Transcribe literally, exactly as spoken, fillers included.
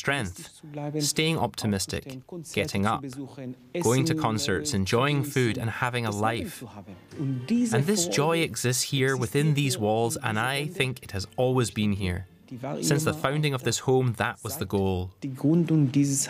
strength, staying optimistic, getting up, going to concerts, enjoying food and having a life. And this joy exists here within these walls, and I think it has always been here. Since the founding of this home, that was the goal. Die Gründung dieses